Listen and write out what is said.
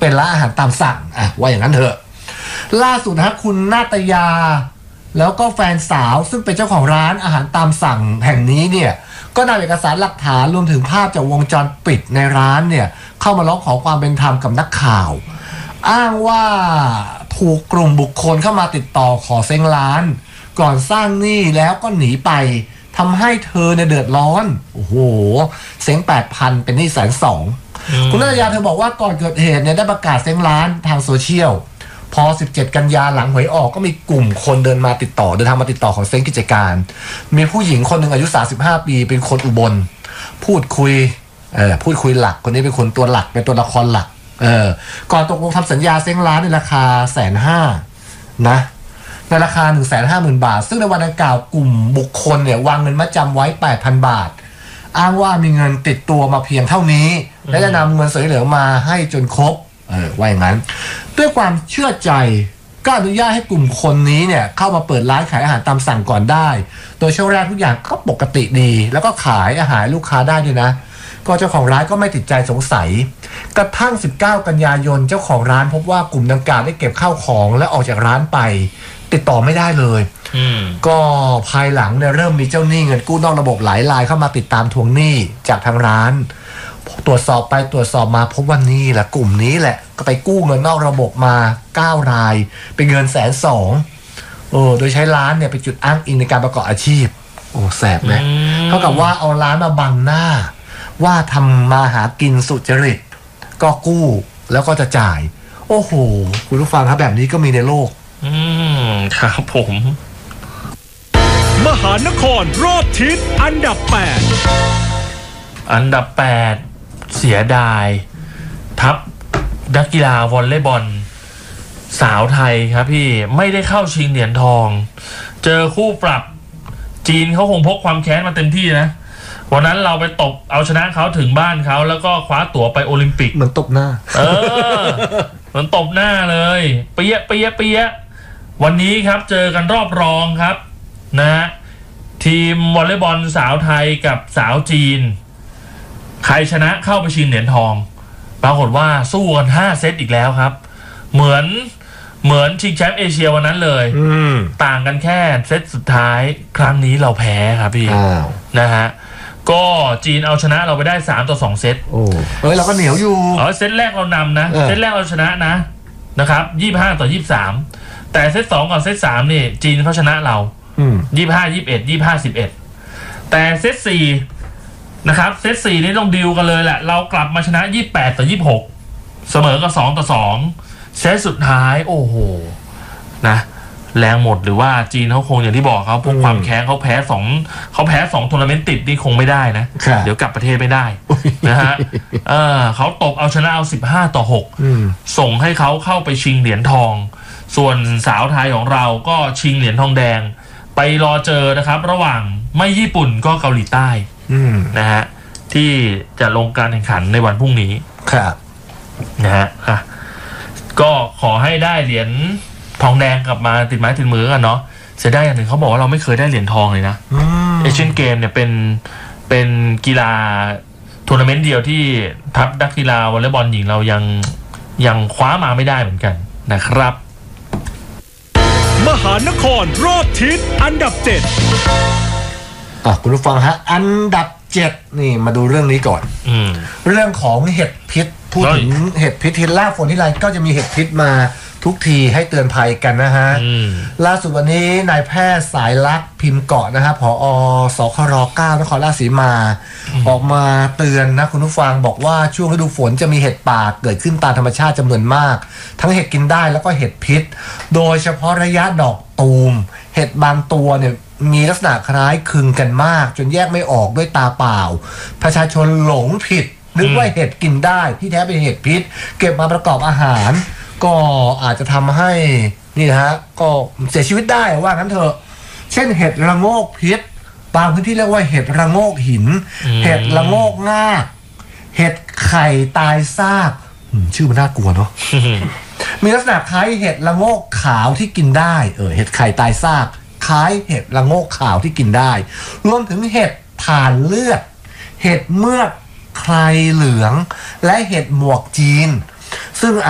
เป็นร้านอาหารตามสั่งว่าอย่างนั้นเถอะล่าสุดนะคุณนาตยาแล้วก็แฟนสาวซึ่งเป็นเจ้าของร้านอาหารตามสั่งแห่งนี้เนี่ยก็นำเอกสารหลักฐานรวมถึงภาพจากวงจรปิดในร้านเนี่ยเข้ามาร้องขอความเป็นธรรมกับนักข่าวอ้างว่าถูกกลุ่มบุคคลเข้ามาติดต่อขอเซ้งร้านก่อนสร้างหนี้แล้วก็หนีไปทำให้เธอเนี่ยเดือดร้อนโอ้โหเซ้ง 8,000 เป็นหนี้120,000คุณนาตยาเธอบอกว่าก่อนเกิดเหตุเนี่ยได้ประกาศเซ้งร้านทางโซเชียลพอ17กันยาหลังหวยออกก็มีกลุ่มคนเดินทางมาติดต่อขอเซ้งกิจการมีผู้หญิงคนหนึ่งอายุ35ปีเป็นคนอุบลพูดคุยหลักคนนี้เป็นคนตัวหลักเป็นตัวละครหลักก่อนตกลงทำสัญญาเซ้งร้านในราคา150,000นะในราคา 150,000 บาทซึ่งในวันดังกล่าวกลุ่มบุคคลเนี่ยวางเงินมัดจำไว้ 8,000 บาทอ้างว่ามีเงินติดตัวมาเพียงเท่านี้และจะนำเงินส่วนที่เหลือมาให้จนครบว่าอย่างนั้นด้วยความเชื่อใจก็อนุญาตให้กลุ่มคนนี้เนี่ยเข้ามาเปิดร้านขายอาหารตามสั่งก่อนได้โดยช่วงแรกทุกอย่างก็ปกติดีแล้วก็ขายอาหารลูกค้าได้ด้วยนะก็เจ้าของร้านก็ไม่ติดใจสงสัยกระทั่ง19กันยายนเจ้าของร้านพบว่ากลุ่มดังกล่าวได้เก็บข้าวของและออกจากร้านไปติดต่อไม่ได้เลยก็ภายหลังเนี่ยเริ่มมีเจ้าหนี้เงินกู้นอกระบบหลายรายเข้ามาติดตามทวงหนี้จากทางร้านตรวจสอบไปตรวจสอบมาพบว่านี่แหละกลุ่มนี้แหละก็ไปกู้เงินนอกระบบมา9รายเป็นเงิน120,000โดยใช้ร้านเนี่ยเป็นจุดอ้างอิงในการประกอบอาชีพแสบนะเท่ากับว่าเอาร้านมาบังหน้าว่าทำมาหากินสุจริตก็กู้แล้วก็จะจ่ายโอ้โหคุณผู้ฟังครับแบบนี้ก็มีในโลกครับผมมหานครรอบทิศอันดับ 8เสียดายทัพนักกีฬาวอลเลย์บอลสาวไทยครับพี่ไม่ได้เข้าชิงเหรียญทองเจอคู่ปรับจีนเขาคงพกความแค้นมาเต็มที่นะวันนั้นเราไปตบเอาชนะเขาถึงบ้านเขาแล้วก็คว้าตั๋วไปโอลิมปิกเหมือนตบหน้าเหมือนตบหน้าเลยเปี๊ยะวันนี้ครับเจอกันรอบรองครับนะทีมวอลเลย์บอลสาวไทยกับสาวจีนใครชนะเข้าไปชิงเหรียญทองปรากฏว่าสู้กัน5เซตอีกแล้วครับเหมือนชิงแชมป์เอเชียวันนั้นเลยต่างกันแค่เซตสุดท้ายครั้งนี้เราแพ้ครับพี่นะฮะก็จีนเอาชนะเราไปได้3-2เซตเราก็เหนียวอยู่เซตแรกเรานำนะเซตแรกเราชนะนะครับ25-23แต่เซต2กับเซต3นี่จีนเขาชนะเรา25-21 25-11แต่เซต4นะครับเซต4นี่ต้องดิวกันเลยแหละเรากลับมาชนะ28-26เสมอกับ2-2เซตสุดท้ายโอ้โหนะแรงหมดหรือว่าจีนเขาคงอย่างที่บอกเขาพวกความแค้นเขาแพ้2ทัวร์นาเมนต์ติดนี่คงไม่ได้นะเดี๋ยวกลับประเทศไม่ได้นะฮะเขาตบเอาชนะเอา15-6ส่งให้เขาเข้าไปชิงเหรียญทองส่วนสาวไทยของเราก็ชิงเหรียญทองแดงไปรอเจอนะครับระหว่างไม่ญี่ปุ่นก็เกาหลีใต้นะฮะที่จะลงการแข่งขันในวันพรุ่งนี้ครับนะฮะก็ขอให้ได้เหรียญทองแดงกลับมาติดไม้ติดมือกันเนาะเสียดายอย่างหนึ่งเขาบอกว่าเราไม่เคยได้เหรียญทองเลยนะเอเชียนเกมเนี่ยเป็นกีฬาทัวร์นาเมนต์เดียวที่ทัพนักกีฬาวอลเลย์บอลหญิงเรายังคว้ามาไม่ได้เหมือนกันนะครับมหานครรอบทิศอันดับ 7คุณผู้ฟังฮะอันดับ7นี่มาดูเรื่องนี้ก่อนเรื่องของเห็ดพิษพูดถึงเห็ดพิษทีล่าฝนที่ไรก็จะมีเห็ดพิษมาทุกทีให้เตือนภัยกันนะฮะล่าสุดวันนี้นายแพทย์สายลักษณ์พิมพ์เกาะนะฮะผอ.สคร.9 นครราชสีมาออกมาเตือนนะคุณผู้ฟังบอกว่าช่วงฤดูฝนจะมีเห็ดป่าเกิดขึ้นตามธรรมชาติจำนวนมากทั้งเห็ดกินได้แล้วก็เห็ดพิษโดยเฉพาะระยะดอกตูมเห็ดบางตัวเนี่ยมีลักษณะคล้ายคลึงกันมากจนแยกไม่ออกด้วยตาเปล่าประชาชนหลงผิดนึกว่าเห็ดกินได้ที่แท้เป็นเห็ดพิษเก็บมาประกอบอาหารก็อาจจะทำให้นี่นะฮะก็เสียชีวิตได้ว่างั้นเถอะเช่นเห็ดระโงกพิษบางพื้นที่เรียกว่าเห็ดระโงกหินเห็ดระโงกง่าเห็ดไข่ตายซากชื่อมันน่ากลัวเนาะ มีลักษณะคล้ายเห็ดระโงกขาวที่กินได้เห็ดไข่ตายซากคล้ายเห็ดระโงกขาวที่กินได้รวมถึงเห็ดถ่านเลือดเห็ดเมือกไครเหลืองและเห็ดหมวกจีนซึ่ง